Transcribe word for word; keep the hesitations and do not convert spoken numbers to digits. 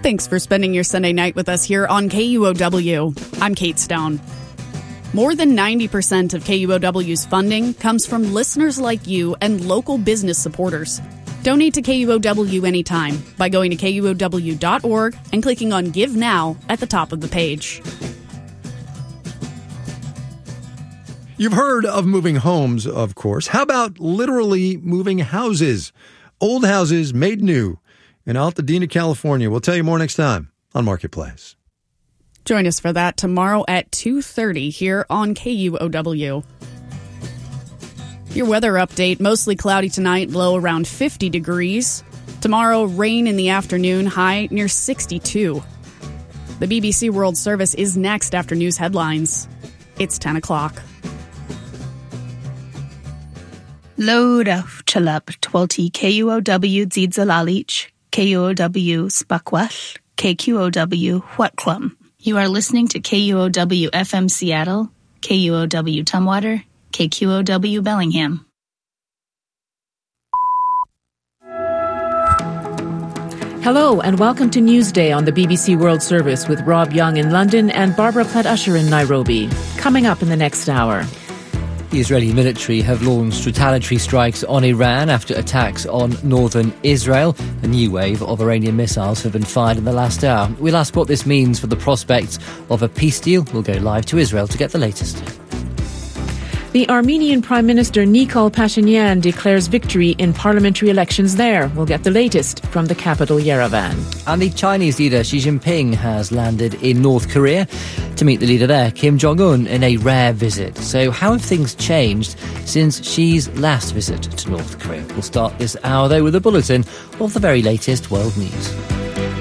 Thanks for spending your Sunday night with us here on K U O W. I'm Kate Stone. More than ninety percent of K U O W's funding comes from listeners like you and local business supporters. Donate to K U O W anytime by going to K U O W dot org and clicking on Give Now at the top of the page. You've heard of moving homes, of course. How about literally moving houses? Old houses made new in Altadena, California. We'll tell you more next time on Marketplace. Join us for that tomorrow at two thirty here on K U O W. Your weather update, mostly cloudy tonight, low around fifty degrees. Tomorrow, rain in the afternoon, high near sixty-two. The B B C World Service is next after news headlines. It's ten o'clock. Load of chalab twelty K U O W Dzidzalalich, K U O W Spakwell, K Q O W Huatclum. You are listening to K U O W F M Seattle, K U O W Tumwater, K Q O W Bellingham. Hello and welcome to Newsday on the B B C World Service with Rob Young in London and Barbara Platt-Usher in Nairobi. Coming up in the next hour. The Israeli military have launched retaliatory strikes on Iran after attacks on northern Israel. A new wave of Iranian missiles have been fired in the last hour. We'll ask what this means for the prospects of a peace deal. We'll go live to Israel to get the latest. The Armenian Prime Minister Nikol Pashinyan declares victory in parliamentary elections there. We'll get the latest from the capital, Yerevan. And the Chinese leader Xi Jinping has landed in North Korea to meet the leader there, Kim Jong-un, in a rare visit. So how have things changed since Xi's last visit to North Korea? We'll start this hour, though, with a bulletin of the very latest world news.